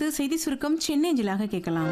தொடர்ந்து செய்தி சுருக்கம் சென்னை அஞ்சலாக கேட்கலாம்.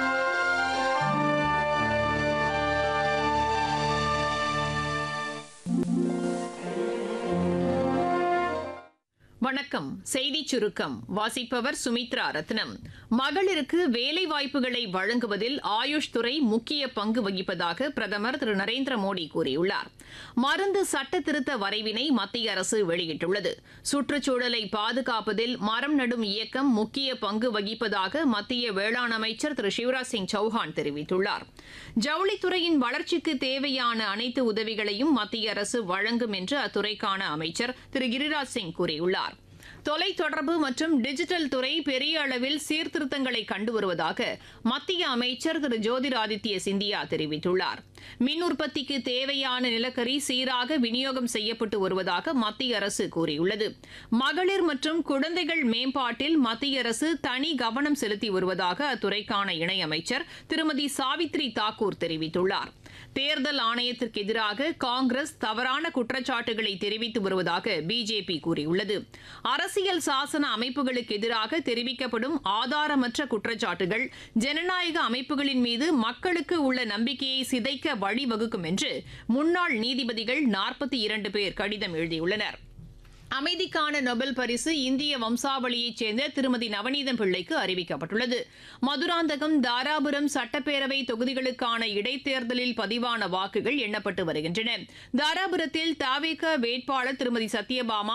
வணக்கம். செய்திச் சுருக்கம் வாசிப்பவர் சுமித்ரா ரத்னம். மகளிருக்கு வேலை வாய்ப்புகளை வழங்குவதில் ஆயுஷ் துறை முக்கிய பங்கு வகிப்பதாக பிரதமர் திரு நரேந்திர மோடி கூறியுள்ளார். மருந்து சட்ட திருத்த வரைவினை மத்திய அரசு வெளியிட்டுள்ளது. சுற்றுச்சூழலை பாதுகாப்பதில் மரம் நடும் இயக்கம் முக்கிய பங்கு வகிப்பதாக மத்திய வேளாண் அமைச்சர் திரு சிவராஜ் சிங் சௌஹான் தெரிவித்துள்ளார். ஜவுளித்துறையின் வளர்ச்சிக்கு தேவையான அனைத்து உதவிகளையும் மத்திய அரசு வழங்கும் என்று அத்துறைக்கான அமைச்சர் திரு கிரிராஜ் சிங் கூறியுள்ளார். தொலைத்தொடர்பு மற்றும் டிஜிட்டல் துறை பெரிய அளவில் சீர்திருத்தங்களை கண்டு வருவதாக மத்திய அமைச்சர் திரு ஜோதிராதித்ய சிந்தியா தெரிவித்துள்ளார். மின் உற்பத்திக்கு தேவையான நிலக்கரி சீராக விநியோகம் செய்யப்பட்டு வருவதாக மத்திய அரசு கூறியுள்ளது. மகளிர் மற்றும் குழந்தைகள் மேம்பாட்டில் மத்திய அரசு தனி கவனம் செலுத்தி வருவதாக அத்துறைக்கான இணையமைச்சர் திருமதி சாவித்ரி தாக்கூர் தெரிவித்துள்ளார். தேர்தல் ஆணையத்திற்கு எதிராக காங்கிரஸ் தவறான குற்றச்சாட்டுகளை தெரிவித்து வருவதாக பிஜேபி கூறியுள்ளது. அரசியல் சாசன அமைப்புகளுக்கு எதிராக தெரிவிக்கப்படும் ஆதாரமற்ற குற்றச்சாட்டுகள் ஜனநாயக அமைப்புகளின் மீது மக்களுக்கு உள்ள நம்பிக்கையை சிதைக்க வழிவகுக்கும் என்று முன்னாள் நீதிபதிகள் 42 பேர் கடிதம் எழுதியுள்ளனர். அமைதிக்கான நொபல் பரிசு இந்திய வம்சாவளியைச் சேர்ந்த திருமதி நவநீதம் பிள்ளைக்கு அறிவிக்கப்பட்டுள்ளது. மதுராந்தகம், தாராபுரம் சட்டப்பேரவை தொகுதிகளுக்கான இடைத்தேர்தலில் பதிவான வாக்குகள் எண்ணப்பட்டு வருகின்றன. தாராபுரத்தில் தவேக வேட்பாளர் திருமதி சத்யபாமா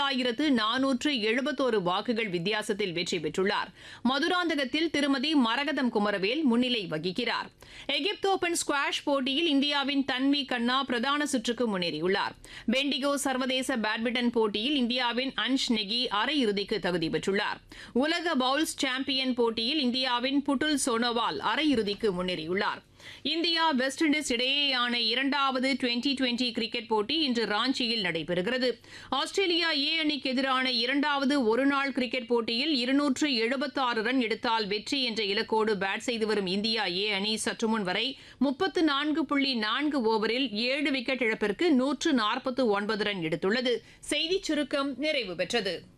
9471 வாக்குகள் வித்தியாசத்தில் வெற்றி பெற்றுள்ளார். மதுராந்தகத்தில் திருமதி மரகதம் குமரவேல் முன்னிலை வகிக்கிறார். எகிப்து ஓபன் ஸ்குவாஷ் போட்டியில் இந்தியாவின் தன்வி கண்ணா பிரதான சுற்றுக்கு முன்னேறியுள்ளார். பெண்டிகோ சர்வதேச பேட்மிண்டன் போட்டி இந்தியாவின் அன்ஷ் நெகி அரையிறுதிக்கு தகுதி பெற்றுள்ளார். உலக பவுல்ஸ் சாம்பியன் போட்டியில் இந்தியாவின் புட்டுல் சோனோவால் அரையிறுதிக்கு முன்னேறியுள்ளார். இந்தியா வெஸ்ட் இண்டீஸ் இடையேயான 2வது டுவெண்டி கிரிக்கெட் போட்டி இன்று ராஞ்சியில் நடைபெறுகிறது. ஆஸ்திரேலியா ஏ அணிக்கு எதிரான 2வது ஒருநாள் கிரிக்கெட் போட்டியில் 276 ரன் எடுத்தால் வெற்றி என்ற இலக்கோடு பேட் செய்து வரும் இந்தியா ஏ அணி சற்றுமுன் வரை 34.4 ஓவரில் 7 விக்கெட் இழப்பிற்கு 149 ரன் எடுத்துள்ளது. செய்திச் சுருக்கம் நிறைவு பெற்றது.